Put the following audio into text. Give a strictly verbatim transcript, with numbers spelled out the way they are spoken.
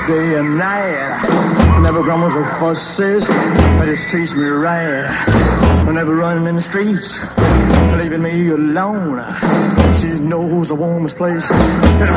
day and night. Never grumbles or fusses, but just treats me right. Never running in the streets, leaving me alone. She knows the warmest place in